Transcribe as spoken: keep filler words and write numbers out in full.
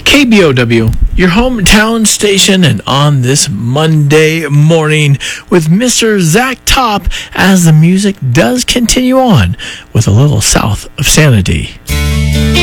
K B O W, your hometown station, and on this Monday morning with Mister Zach Top as the music does continue on with a little South of Sanity.